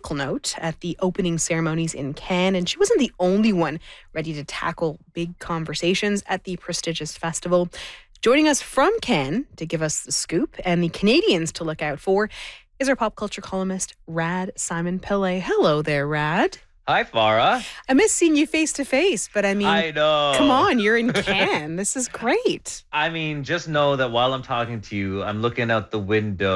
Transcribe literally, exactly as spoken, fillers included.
political note at the opening ceremonies in Cannes, and she wasn't the only one ready to tackle big conversations at the prestigious festival. Joining us from Cannes to give us the scoop and the Canadians to look out for is our pop culture columnist, Rad Simon-Pillay. Hello there, Rad. Hi, Farah. I miss seeing you face to face, but I mean, I know. Come on, you're in Cannes. This is great. I mean, just know that while I'm talking to you, I'm looking out the window